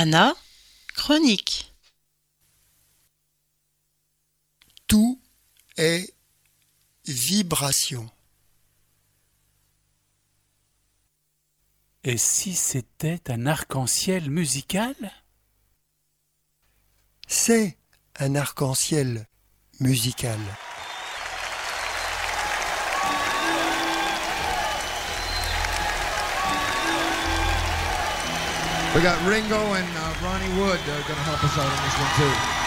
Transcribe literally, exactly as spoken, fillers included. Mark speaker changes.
Speaker 1: Anna, chronique.
Speaker 2: Tout est vibration.
Speaker 3: Et si c'était un arc-en-ciel musical?
Speaker 2: C'est un arc-en-ciel musical.
Speaker 4: We got Ringo and uh, Ronnie Wood uh, going to help us out on this one too.